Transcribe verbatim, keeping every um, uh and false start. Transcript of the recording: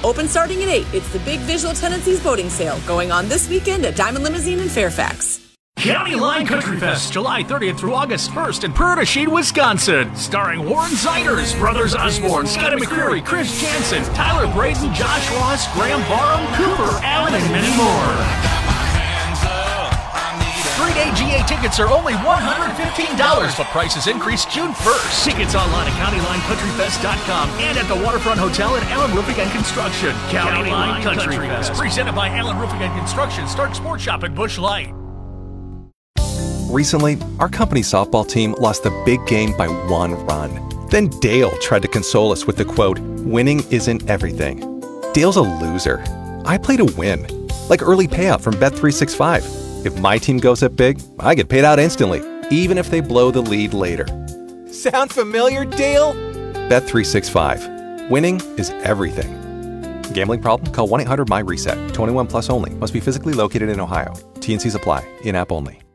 Open starting at eight. It's the Big Visual Tendencies boating sale going on this weekend at Diamond Limousine in Fairfax. County Line Country Fest, July thirtieth through August first in Purtashede, Wisconsin. Starring Warren Ziders, Brothers Osborne, Scotty McCreery, Chris Jansen, Tyler Braden, Josh Ross, Graham Barham, Cooper Allen, and many more. Three-day G A tickets are only one hundred fifteen dollars, but prices increase June first. Tickets online at county line country fest dot com and at the Waterfront Hotel at Allen Roofing and Construction. County, County Line Country, Country Fest, Fest, presented by Allen Roofing and Construction. Start Sports Shop at Busch Light. Recently, our company softball team lost the big game by one run. Then Dale tried to console us with the quote, "Winning isn't everything." Dale's a loser. I play to win, like early payout from Bet three sixty-five. If my team goes up big, I get paid out instantly, even if they blow the lead later. Sound familiar, Dale? Bet three sixty-five. Winning is everything. Gambling problem? Call one eight hundred M Y RESET. twenty-one plus only. Must be physically located in Ohio. T and Cs apply. In-app only.